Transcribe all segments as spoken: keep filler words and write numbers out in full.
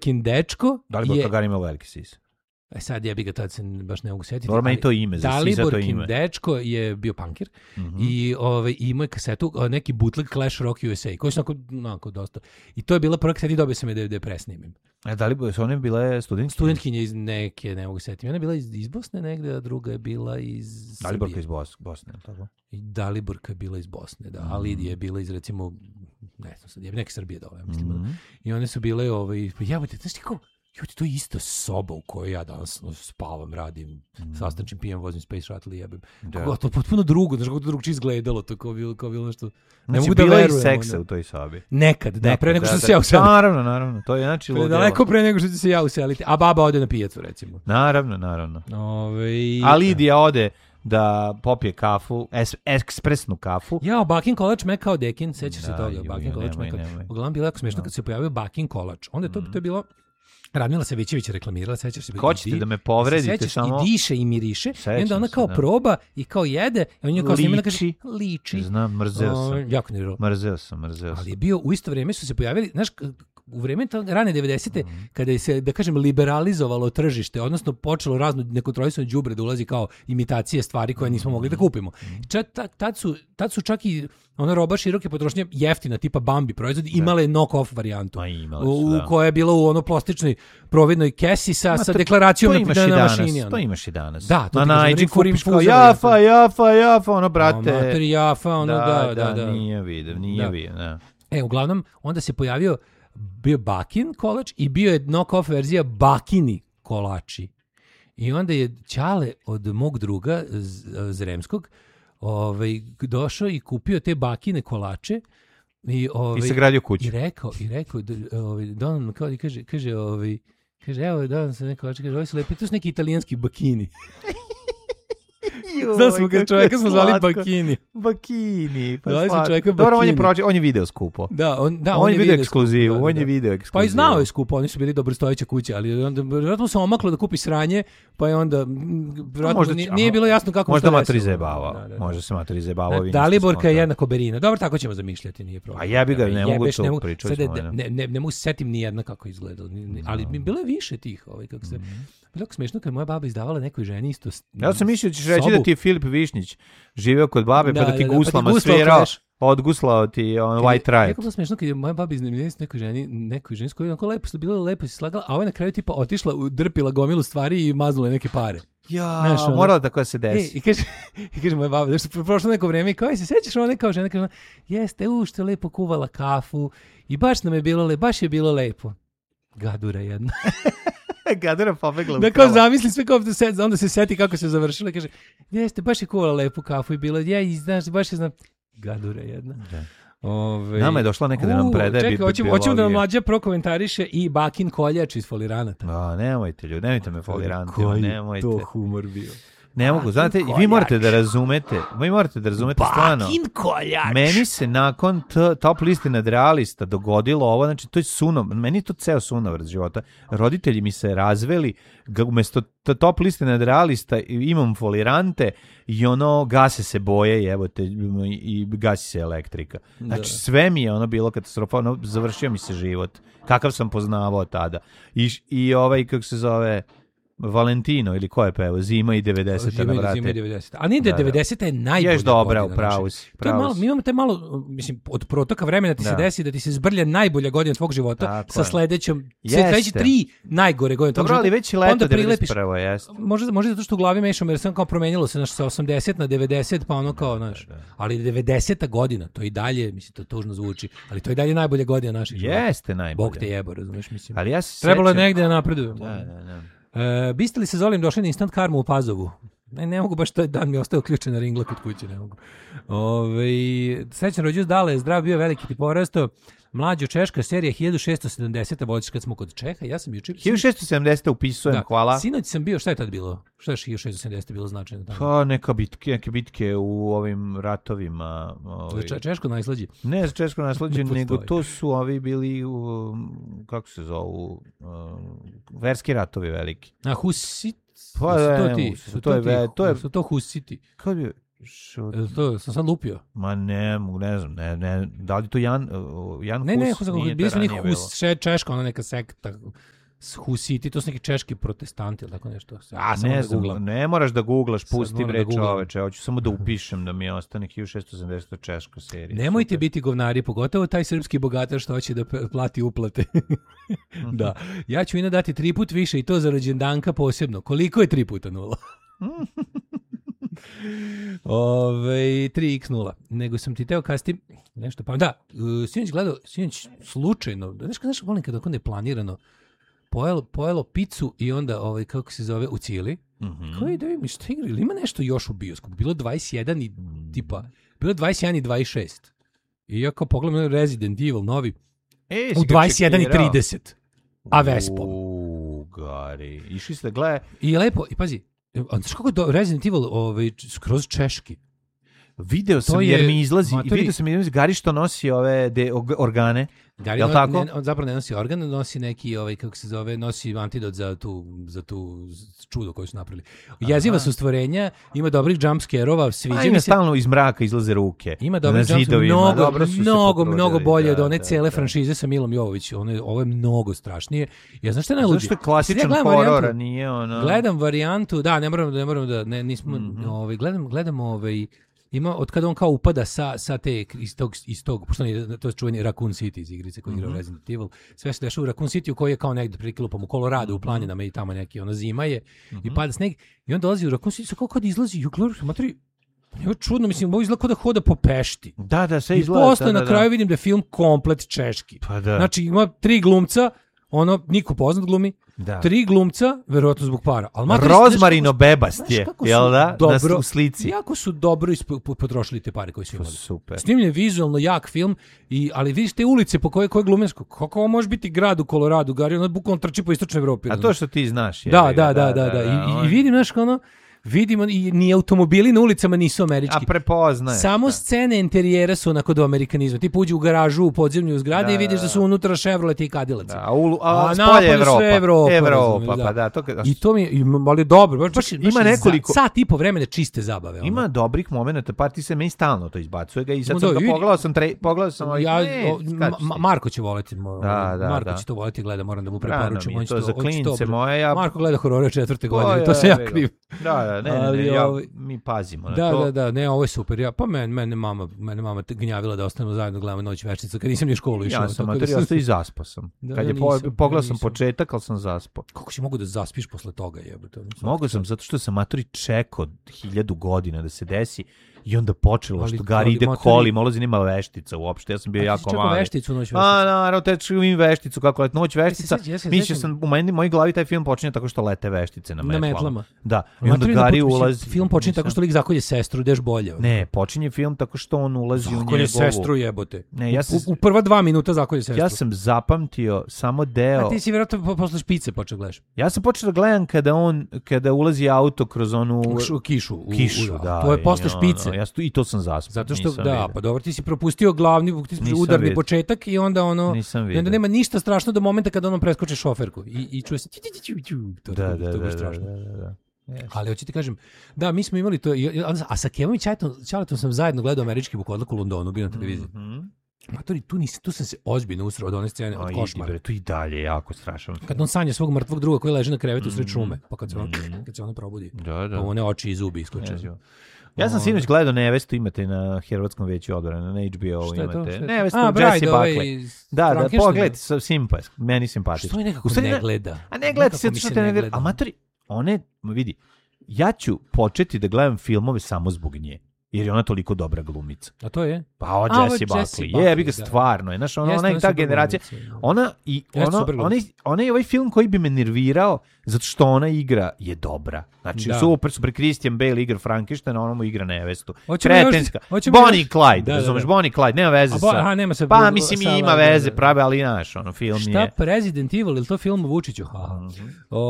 Daliborkin dečko Dalibor je... Kagarin ima veliki sise. E sad jebi ga, tad se baš ne mogu setiti. Dobro, meni to ime, za sisa to Daliborkin ime. dečko je bio punkir Mm-hmm. i ovaj, imao je kasetu, neki bootleg Clash Rock U S A, koji su onako, onako dosta. I to je bila prva kaseta i dobio sam je da, da je presnimim. E, da li su one bile studentke? Studentkinje iz neke, ne mogu setiti. Ona je bila iz, iz Bosne negde, a druga je bila iz Daliborka iz Bos, Bosne, tako? I Daliborka je bila iz Bosne, da. A Lidija je bila iz, recimo, ne znam sad, neke Srbije dole, mislim. Mm-hmm. I one su bile, ovaj, jebote, znaš ti kao, jebote, to je isto soba u kojoj ja danas spavam, radim, mm-hmm. sastančim, pijem, vozim Space Shuttle i jebem. Da. Kako, to je potpuno drugo, znaš kako to drugo čist gledalo, to kao bilo, kao bilo nešto... Ne znači, mogu da bilo verujem. i seksa ono. u toj sobi. Nekad, da, Nekad, pre nego što da, se ja uselim. Naravno, naravno, to je znači ludilo. Daleko pre nego što će se ja useliti, a baba ode na pijacu, recimo. Naravno, naravno. Ove... A Lidija ode da popije kafu, es, ekspresnu kafu. Jao, Bakin kolač me kao dekin, sećaš Da, se toga, ju, Bakin ju, kolač nemoj, me kao... nemoj. Uglavnom bilo jako smiješno No. kad se pojavio Bakin kolač. Onda je to, to je bilo... Radmila Savićević je reklamirala, sećaš se. Hoćete da me povredite sećaš, samo... I diše i miriše. Sećam I onda ona se, kao da. proba i kao jede. I on je kao snimila kaže, Liči. liči. Znam, mrzeo O, sam. jako nerviralo. Mrzeo sam, mrzeo sam. Ali je bio, u isto vrijeme su se pojavili, znaš, u vrijeme ta- rane devedesete Mhm. kada je se, da kažem, liberalizovalo tržište, odnosno počelo razno nekontrolisano đubre da ulazi kao imitacije stvari koje nismo mogli da kupimo. Čak, ta- tad, su, tad su čak i ona roba široke potrošnje jeftina, tipa Bambi proizvodi, imale knock-off varijantu. Ma imali U, su, da. koja je bila u ono plastičnoj providnoj kesi sa, Ma sa to- deklaracijom to na, imaš na, i na danas, mašini. ono. to imaš i danas. Da, to na ti kažem, Nađi Rinfor kupiš kao infuzer, jafa, jafa, jafa, ono, brate. A, mater jafa, ono, da, da, da. Nije vidio, nije Da. vidio, da. E, uglavnom, onda se pojavio bio Bakin kolač i bio je knock-off verzija Bakini kolači. I onda je Ćale od mog druga Z- Zremskog ovaj, došao i kupio te Bakine kolače i, ovaj, I sagradio kuću. i rekao, i rekao, d- ovaj, Donan, kao, i kaže, kaže, ovaj, kaže, evo, Donan se neko kolače, kaže, ovi su lepi, to su neki italijanski bakini. Znao smo ga čovjeka smo zvali Bakini. Bakini. Pa Zvali smo slatko. čovjeka Dobro, on je, Bakini. proči, on je video skupo. Da, on, da, on, je video skupo, ekskluzivu, da, on da. je video ekskluzivu. Pa i znao je skupo, oni su bili dobrostojeće kuće, ali onda vjerojatno se omaklo da kupi sranje, pa je onda m, vjerojatno možda nije, će- nije bilo jasno kako mu Možda šta matori desilo. zajebavao. Da, da, da. Možda se matori zajebavao. Da, Daliborka je jednako Berina. Dobro, tako ćemo zamišljati, nije problem. A jebi ga, ne mogu Jebeš, to, ne mogu- pričali sad smo, ne, ne. ne, ne, ne mogu se setim ni jedna kako je izgledalo. Ni- ni- Ali mi bilo je više tih, ovaj, kako se... Bilo je smiješno kad je moja baba izdavala nekoj ženi isto... s- Ja sam mislio da ćeš reći sobu. da ti je Filip Višnjić živeo kod babe, Da, pa da ti da, da, pa ti guslama guslao svirao, kleš. odguslao ti on Kad je- White Riot. Jako bilo smiješno kad je moja baba iznajmila s nekoj ženi, nekoj ženi s kojoj je onako lepo, bilo je lepo se slagala, a ona je na kraju tipa otišla, drpila gomilu stvari i maznula je neke pare. Ja, Znaš, ono- moralo tako da se E, desi. i kaže, i kaže moja baba, da što je prošlo neko vrijeme i kao, "Ej, se sećaš one kao žena, kaže, ona, jeste, u što je lepo kuvala kafu i baš nam je bilo lepo, baš je bilo lepo. Gadura jedna. Gadura pobegla u Da kao kola. zamisli sve kao da se, onda se seti kako se završilo i kaže, jeste, baš je kuvala lepu kafu i bilo, ja i znaš, baš je znam, gadura jedna. Da. Ove, Nama je došla neka da nam U, predaje Čekaj, bi- hoćemo, hoćemo da nam biologije. mlađa prokomentariše i Bakin koljač iz Foliranata. A, nemojte ljudi, nemojte me foliranti, Koji nemojte. to humor bio. Ne mogu, znate, i vi morate da razumete, vi morate da razumete stvarno. Bakin koljač! Meni se nakon t- top liste nadrealista dogodilo ovo, znači to je suno, meni je to ceo sunovrat života. Roditelji mi se razveli, ga- umjesto t- top liste nadrealista imam folirante i ono gase se boje i evo te i, i gasi se elektrika. Znači Da. sve mi je ono bilo katastrofa, ono, završio mi se život. Kakav sam poznavao tada. I, i ovaj, kako se zove, Valentino ili ko je pevao, Zima i devedeseta na Zima, vrate. zima i devedeseta. A nije da Da, da. devedeseta je najbolja Ješ dobra, godina. upravo znači. si, To je pravo malo, si. mi imamo te malo, mislim, od protoka vremena ti se Da. desi da ti se zbrlja najbolja godina tvog života Tako sa je. sledećom, Jeste. sledeći tri najgore godine tvog Dobro, ali života. već i pa leto onda prilepiš- devedeset prva jeste. Možda, možda zato što u glavi mešam, jer sam kao promenilo se, znaš, sa osamdeset na devedeset, pa ono kao, znaš, ali devedeseta godina, to i dalje, mislim, to tužno zvuči, ali to i dalje najbolja godina naših života. Jeste najbolje. Bog te jebo, razumeš, mislim. Ali ja se Trebalo je sećam- negde da napredujemo. Da, da, da. E, biste li sa Zolim došli na instant karmu u Pazovu? Ne, ne mogu baš, taj dan mi je ostao uključen na ringla kod kuće, ne mogu. Ove, srećan rođus Dale, zdrav bio, veliki ti porasto. Mlađo češka serija hiljadu šessto sedamdeseta, voliš kad smo kod Čeha, ja sam juče... hiljadu šessto sedamdeseta upisujem, Da, hvala. Sinoć sam bio, šta je tad bilo? Šta je hiljadu šessto sedamdeseta bilo značajno tamo? Pa neka bitke, neke bitke u ovim ratovima. Ovaj. Za Če- Češko najslađi. Ne za češko nasleđe, Ne nego postoji. to su ovi bili, u, kako se zovu, uh, verski ratovi veliki. A Husit? Pa, su to ne, ti? mogu se, Su to je ti? ve- to je- Su to Husiti? Kad je, Shoot. Jel to sam sad lupio? Ma ne, mogu, ne znam, ne, ne, da li to Jan, uh, Jan Ne, Hus? ne, Hus, Nije bili smo njih ranije bilo. Hus, še, Češka, ona neka sekta, s Husiti, to su neki češki protestanti ili tako nešto. A, samo Ne da znam, googlam. ne moraš da googlaš, Sad pusti moram bre da googlam. čoveče, hoću samo da upišem da mi ostane hiljadu šessto osamdeset češka serija. Nemojte Super. biti govnari, pogotovo taj srpski bogataš što hoće da p- plati uplate. Da. Ja ću ina dati tri put više i to za rođendanka posebno. Koliko je tri puta nula? Ove, tri iks nula. Nego sam ti teo kasti nešto pa da, uh, sinoć gledao, sinoć slučajno, znaš kada znaš, volim kada ako ne planirano, pojelo, pojelo picu i onda ovaj kako se zove u Cili. Mhm. Koji da vidim šta igra, ili ima nešto još u bioskopu? Bilo dvadeset jedan i tipa, bilo dvadeset jedan i dvadeset šest. I ja kao pogledam Resident Evil novi E, u si ga dvadeset jedan i čekirao? trideset. A Vespom. U, gari. Išli ste, gle, I lepo, i pazi, a znaš kako je do Resident Evil ovaj, skroz češki? video sam To je- jer mi izlazi, matori- video sam jer Gari što nosi ove de, og- organe. Gari Jel no- tako? Ne, on zapravo ne nosi organ, nosi neki, ovaj, kako se zove, nosi antidot za tu, za tu čudo koju su napravili. Jeziva su stvorenja, ima dobrih jumpscare-ova, Pa sviđa ima mi se. stalno iz mraka izlaze ruke. Ima dobrih na jumpscare, zidovima, mnogo, dobro su se mnogo, potrudili, mnogo bolje od da, one da, cele da. franšize sa Milom Jovović. One, ovo je mnogo strašnije. Ja znaš šta je najluđe? Zašto je klasičan Ja gledam horor, varijantu- a nije ono... Gledam varijantu, da, ne moram, ne moram da, ne, nismo, Mhm. ovaj, gledam, gledam, ovaj, ima, od kada on kao upada sa, sa te, iz tog, iz tog, pošto on je, to je čuveni Raccoon City iz igrice koji igra Mhm. u Resident Evil, sve se dešava u Raccoon City u koji je kao negde prikilupom u Koloradu, u planinama i tamo neki, ono, zima je, i pada sneg, i on dolazi u Raccoon City, sa kao kad izlazi, i gledam, materi, je čudno, mislim, ovo izgleda kao da hoda po Pešti. Da, da, sve I izgleda. posle da, na da, kraju vidim da je film komplet češki. Pa da. Znači, ima tri glumca, ono, niko poznat glumi, da. tri glumca, verovatno zbog para. Al mater, Rozmarino znaš kako- bebast znaš je, kako su jel da? dobro- Na, u slici. Jako su dobro ispo- po- potrošili te pare koje su Pa imali. super. Snimljen je vizualno jak film, i, ali vidiš te ulice po koje, koje glumensko. Kako ovo može biti grad u Koloradu? Gari, ono bukvalno trči po istočnoj Evropi. A to što ti znaš je. da, da, da, da, da. I, i vidim, znaš, ono, vidimo, i ni automobili na ulicama nisu A američki. prepoznaje. Samo scene interijera su onako do amerikanizma. Ti uđi u garažu, u podzemlju zgrade Da, i vidiš da, da su unutra Chevroleti i Cadillaci. Da, a, u, a, A a napolju spolje sve Evropa. Evropa, Evropa, razumiješ, da. pa da. To, ka- a I to mi je, i- ali dobro, baš, baš, Ima baš nekoliko- za- sat i po vremena čiste zabave. ono. Ima dobrih momenata, pa ti se meni stalno to izbacuje ga i sad No sam da, ga vidi- pogledao sam, tre, pogledao sam ovaj, Ja, ne, o, skače Ma- si. Marko će voleti. mo- Da, da, Marko da. će to voleti, gleda, moram da mu Rano preporučim. mi je on će to za on će klince obra- moje, ja- Marko gleda horore četvrte To godine, je, to se ja jebi ga. kriv. Da, da, ne, ne, Ali, ne, ja, ovaj- mi pazimo na Da, to. da, da, ne, ovo je super. Ja, pa men, mene mama, mene mama te gnjavila da ostanemo zajedno gledamo Noć večnica, kad nisam ni u školu išao. Ja sam tako da materijal i zaspao sam. Da, Kad ja je po, nisam, pogledao ja sam nisam. početak, ali sam zaspao. Kako si mogu da zaspiš posle toga, jebote? ono, svaka Mogao sam čast. zato što sam matori čekao hiljadu godina da se desi i onda počelo Ali- što Gari ali ide matori- kolima, ulazi nima veštica uopšte, ja sam bio A ti si jako čekao mali. vešticu, Noć veštica? A, naravno, te im vešticu, kako leti noć veštica. Ja se- ja se Mislio sećam- sam, u meni, mojoj glavi taj film počinje tako što lete veštice na Na metlama. metlama. Da, i onda Matori, na Gari putu, mislim, ulazi. Film počinje Nisam- tako što lik zakolje sestru, ideš bolje. ono. Ne, počinje film tako što on ulazi u Zakolje njegovu... sestru, jebote. Ne, ja sam- u, u prva dva minuta zakolje sestru. Ja sam zapamtio samo deo... A ti si vjerojatno po- posle špice počeo gledaš. Ja sam počeo da gledam kada on, kada ulazi auto kroz onu... U, š- u kišu. U, kišu, u- da. To je posle i špice. ono, ja stu, I to sam zaspao. Zato što, nisam da, vidio. pa dobro, ti si propustio glavni, ti si Nisam udarni vidio. početak i onda ono, Nisam i vidio. onda nema ništa strašno do momenta kada on preskoči šoferku i, i čuje se ti, ti, ti, ti, ti, to je Da, tako- da, to je da, baš da, strašno. da, da, da. Yes. Ali hoću ti kažem, da, mi smo imali to, i- a a sa Kevom i Čaletom, Čaletom sam zajedno gledao američki bukodlak u Londonu, bio na televiziji. Mhm. Matori, tu, nisi, tu sam se ozbiljno usrao od one scene, A, od idi, košmara. bre, to i dalje je jako strašan. Kad on sanja svog mrtvog druga koji leži na krevetu sred šume, pa kad se on, Mhm. kad se ona probudi, Da, da. one oči i zubi iskoče. Jezivo. Ja sam sinoć gledao Nevestu, imate na Hrvatskom veću odbrane, na H B O Šta je to? imate. Šta je to? Nevestu, A, Jesse Bride, ovaj Buckley. iz Da, da, Frankensteina. pogledajte, sa simpa, meni simpatično. Što je nekako U stvari, ne gleda? A ne gledati se Nekako mi što se te ne ne gleda. gleda. A matori, one, ma vidi, ja ću početi da gledam filmove samo zbog nje. Jer je ona toliko dobra glumica. A to je? Pa o A, ovo je Jessie Jessie Buckley. Jebi ga Buckley, da. stvarno je. Znaš, ona, Jeste, ona ona i ta super generacija. glumica. Ona i Jeste ono, super ona, ona je ovaj film koji bi me nervirao zato što ona igra je dobra. Znači, Da. super, super. Christian Bale igra Frankensteina, ona mu igra nevestu. Hoćemo još- Kretenska. hoćemo Bonnie još- i Clyde, Da, da, razumeš? da. Bonnie i Clyde, nema veze A bo- sa... aha, nema se- Pa, mislim, i sa- ima da, veze, da. prave, ali naš, ono, film Šta je... Resident Evil, ili to film o Vučiću? Ha. Mhm.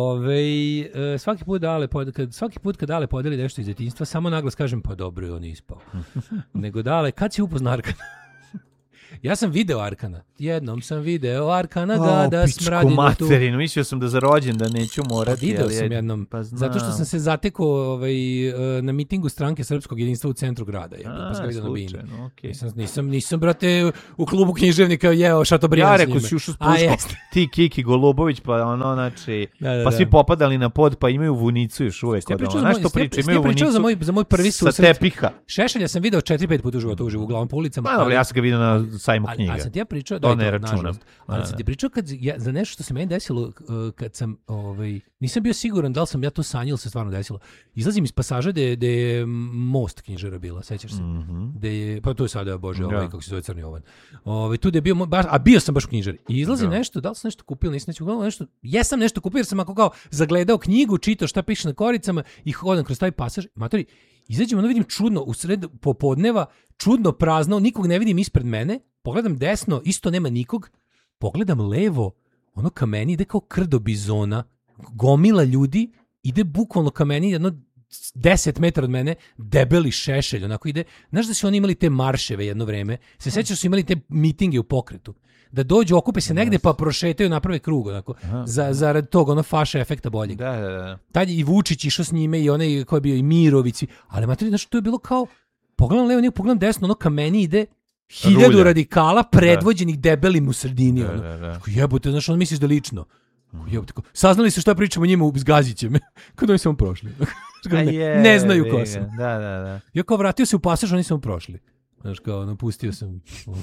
Ove, e, svaki put dale pod, kad, svaki put kad dale podeli nešto iz djetinjstva, samo naglas kažem pa dobro je on ispao. Nego dale, kad si upoznao Arkana? Ja sam video Arkana. Jednom sam video Arkana O, gada pičku smradinu tu. materinu, mislio sam da za rođendan neću morati. Video ali sam je- jednom, pa znam. zato što sam se zatekao ovaj, na mitingu stranke Srpskog jedinstva u centru grada. Je, A, pa sam ga vidio na Bini. slučajno, okej. Nisam, nisam, nisam, brate, u klubu književnika jeo Šatobrijan Ja s rekao njime. si ušao s A, puškom, jeste. ti Kiki Golubović, pa ono, znači, Da, da, pa da. svi popadali na pod, pa imaju vunicu još uvek. Ja od pričao ono. za Znaš moj- što ste- priča? ste Imaju pričao za vunicu moj, za moj prvi sa susret. tepiha. Šešelja sam video četiri pet puta u životu, uživo, uglavnom po ulicama. Ma dobro, ja sam ga vidio na sajmu Ali, knjiga. ali sam ti ja pričao, To da, ne to, računam. nažalost. Ali Da, sam da. ti pričao kad, ja, za nešto što se meni desilo uh, kad sam, ovaj, nisam bio siguran da li sam ja to sanjao ili se stvarno desilo. Izlazim iz pasaža gde, gde je most knjižara bila, sećaš se? Mhm. Gde je, pa to je sada, bože, ovaj, Da. kako se zove Crni Ovan. Ovaj, tu gde je bio, moj- baš, a bio sam baš u knjižari. I izlazim Da. nešto, da li sam nešto kupio, nisam nešto, uglavnom nešto, jesam nešto kupio jer sam ako kao zagledao knjigu, čitao šta piše na koricama i hodam kroz taj pasaž. Matori, izađem, ono vidim čudno, u sred popodneva, čudno prazno, nikog ne vidim ispred mene, pogledam desno, isto nema nikog, pogledam levo, ono ka meni ide kao krdo bizona, gomila ljudi, ide bukvalno ka meni, jedno deset metara od mene, debeli šešelj, onako ide. Znaš da su oni imali te marševe jedno vreme? Se sećaš da su imali te mitinge u pokretu? Da dođu, okupe se negde pa prošetaju, naprave krug, onako, za, zarad tog, ono, faša efekta boljeg. Da, da, da. Tad je i Vučić išao s njime i onaj koji je bio i Mirović, ali materi, znaš, to je bilo kao, pogledam levo, nije pogledam desno, ono ka meni ide hiljadu Rulja. radikala predvođenih debelim u sredini. Da, ono. da, da. Ako jebote, znaš, ono misliš da je lično. Ako jebote, kao, saznali su šta pričamo njima, zgazit će me. Kao da oni samo prošli. A ne, je, ne znaju ko vega. sam. Da, da, da. Ja kao vratio se u pasaž, oni samo prošli. Znaš, kao, napustio sam.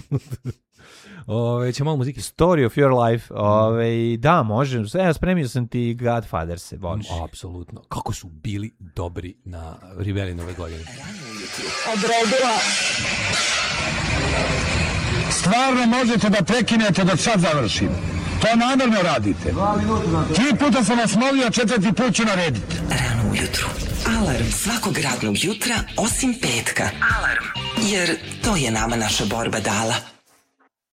Ove, će malo muzike. Story of your life. Ove, da, možem. Evo, spremio sam ti Godfather se, voliš. Apsolutno. Kako su bili dobri na Rivelinove godine. Odredila. Stvarno možete da prekinete dok sad završim. To namjerno radite. Tri puta sam vas molio, četvrti put ću narediti. Rano ujutru. Alarm svakog radnog jutra osim petka. Alarm. Jer to je nama naša borba dala.